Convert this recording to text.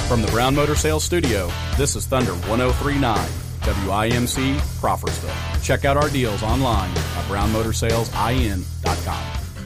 From the Brown Motor Sales Studio, this is Thunder 1039, WIMC, Crawfordsville. Check out our deals online at brownmotorsalesIN.com.